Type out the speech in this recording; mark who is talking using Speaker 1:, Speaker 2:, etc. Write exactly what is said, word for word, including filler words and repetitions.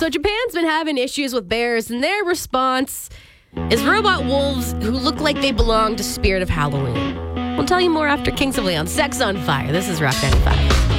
Speaker 1: So Japan's been having issues with bears, and their response is robot wolves who look like they belong to Spirit of Halloween. We'll tell you more after Kings of Leon. Sex on Fire. This is Rock ninety-five.